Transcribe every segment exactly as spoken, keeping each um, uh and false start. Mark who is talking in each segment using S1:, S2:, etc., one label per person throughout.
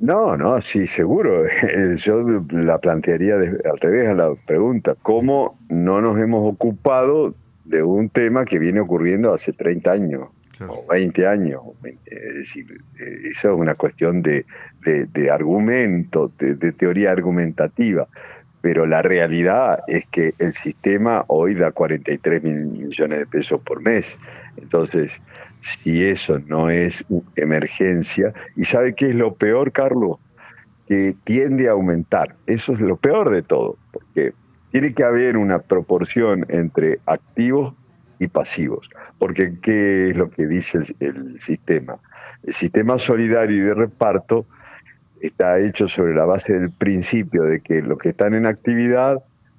S1: No, no, sí, seguro. Yo la plantearía de- al revés a la pregunta. ¿Cómo no nos hemos ocupado de un tema que viene ocurriendo hace treinta años
S2: Claro.
S1: o veinte años? o veinte? Es decir, eh, eso es una cuestión de, de, de argumento, de, de teoría argumentativa. Pero la realidad es que el sistema hoy da cuarenta y tres mil millones de pesos por mes. Entonces, si eso no es u- emergencia, ¿y sabe qué es lo peor, Carlos? Que tiende a aumentar. Eso es lo peor de todo, porque tiene que haber una proporción entre activos y pasivos. Porque ¿qué es lo que dice el, el sistema? El sistema solidario y de reparto está hecho sobre la base del principio de que los que están en actividad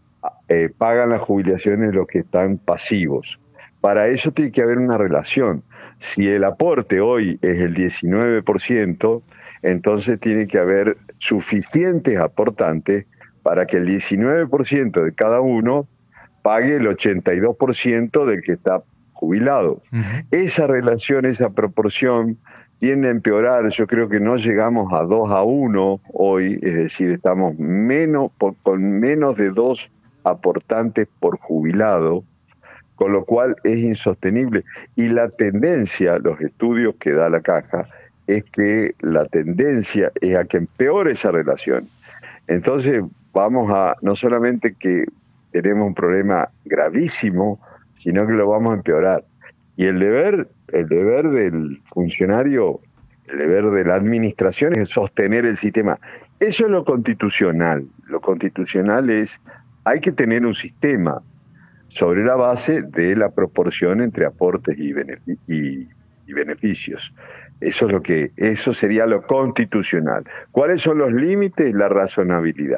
S1: eh, pagan las jubilaciones los que están pasivos. Para eso tiene que haber una relación. Si el aporte hoy es el diecinueve por ciento, entonces tiene que haber suficientes aportantes para que el diecinueve por ciento de cada uno pague el ochenta y dos por ciento del que está jubilado.
S2: Ujú.
S1: Esa relación, esa proporción tiende a empeorar. Yo creo que no llegamos a dos a uno hoy, es decir, estamos menos por, con menos de dos aportantes por jubilado, con lo cual es insostenible. Y la tendencia, los estudios que da la caja, es que la tendencia es a que empeore esa relación. Entonces vamos a, no solamente que tenemos un problema gravísimo, sino que lo vamos a empeorar. Y el deber, el deber del funcionario, el deber de la administración es sostener el sistema. Eso es lo constitucional. Lo constitucional es, hay que tener un sistema sobre la base de la proporción entre aportes y, benefic y, y beneficios. Eso es lo que, eso sería lo constitucional. ¿Cuáles son los límites? La razonabilidad.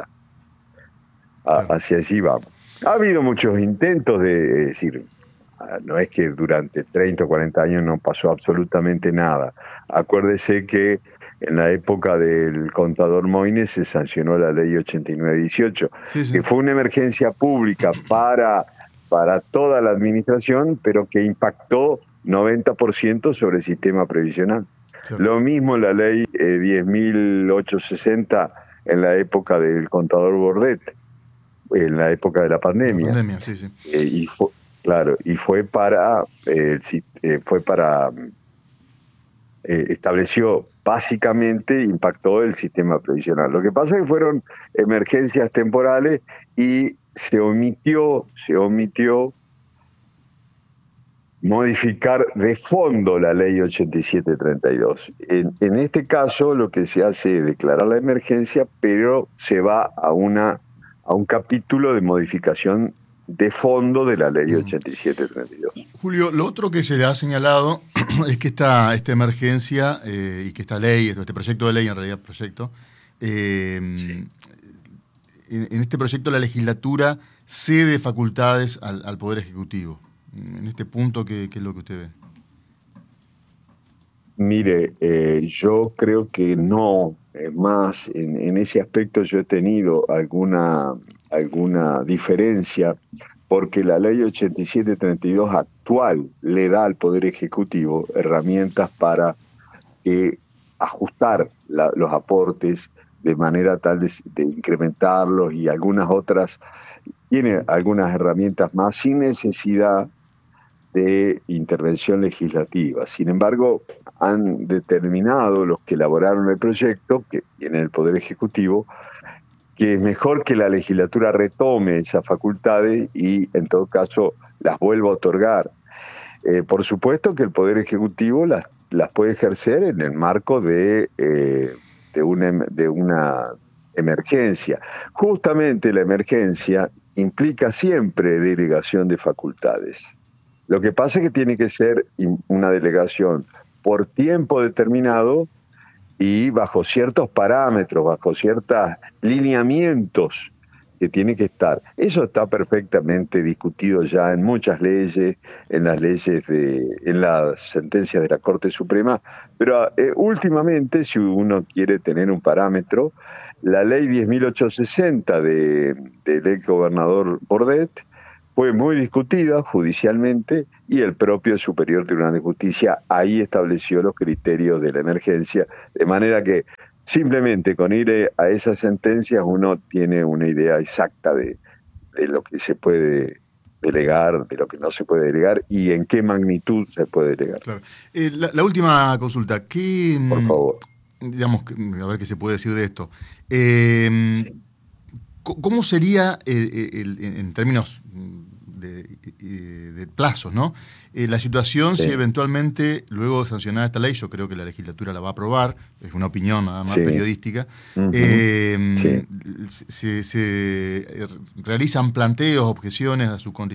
S1: A,
S2: Claro.
S1: hacia allí vamos. Ha habido muchos intentos de, es decir, no es que durante treinta o cuarenta años no pasó absolutamente nada. Acuérdese que en la época del contador Moines se sancionó la ley ochenta y nueve dieciocho,
S2: Sí, sí.
S1: que fue una emergencia pública para, para toda la administración, pero que impactó noventa por ciento sobre el sistema previsional.
S2: Claro.
S1: Lo mismo la ley eh, diez mil ochocientos sesenta en la época del contador Bordet, en la época de la
S2: La
S1: pandemia.
S2: pandemia, sí, sí.
S1: Eh, y fue, claro, y fue para, eh, eh, fue para, eh, estableció básicamente, impactó el sistema previsional. Lo que pasa es que fueron emergencias temporales y se omitió, se omitió modificar de fondo la ley ochenta y siete treinta y dos. En, en este caso lo que se hace es declarar la emergencia, pero se va a, una, a un capítulo de modificación de fondo de la ley
S2: Mm.
S1: ochenta y siete treinta y dos.
S2: Julio, lo otro que se le ha señalado es que esta, esta emergencia eh, y que esta ley, este proyecto de ley, en realidad proyecto, eh,
S1: Sí.
S2: en, en este proyecto la legislatura cede facultades al, al Poder Ejecutivo. En este punto, ¿qué, qué es lo que usted ve?
S1: Mire, eh, yo creo que no. Es más, en, en ese aspecto yo he tenido alguna, alguna diferencia, porque la ley ochenta y siete treinta y dos actual le da al Poder Ejecutivo herramientas para eh, ajustar la, los aportes de manera tal de, de incrementarlos, y algunas otras, tiene algunas herramientas más sin necesidad de intervención legislativa. Sin embargo, han determinado los que elaboraron el proyecto, que tienen el Poder Ejecutivo, que es mejor que la legislatura retome esas facultades y, en todo caso, las vuelva a otorgar. Eh, por supuesto que el Poder Ejecutivo las, las puede ejercer en el marco de, eh, de, una, de una emergencia. Justamente la emergencia implica siempre delegación de facultades. Lo que pasa es que tiene que ser una delegación por tiempo determinado y bajo ciertos parámetros, bajo ciertos lineamientos que tiene que estar. Eso está perfectamente discutido ya en muchas leyes, en las leyes de, en las sentencias de la Corte Suprema, pero eh, últimamente, si uno quiere tener un parámetro, la ley diez mil ochocientos sesenta de, del ex gobernador Bordet fue muy discutida judicialmente, y el propio Superior Tribunal de Justicia ahí estableció los criterios de la emergencia, de manera que simplemente con ir a esas sentencias uno tiene una idea exacta de, de lo que se puede delegar, de lo que no se puede delegar y en qué magnitud se puede delegar.
S2: Claro. Eh, la, la última consulta, ¿qué,
S1: Por favor.
S2: digamos, a ver qué se puede decir de esto? Eh,
S1: Sí.
S2: ¿Cómo sería, el, el, el, en términos de, de plazos, ¿no? Eh, la situación,
S1: Sí.
S2: si eventualmente, luego de sancionar esta ley, yo creo que la legislatura la va a aprobar, es una opinión nada más
S1: Sí.
S2: periodística,
S1: Uh-huh.
S2: eh,
S1: Sí.
S2: se, se realizan planteos, objeciones a su constitución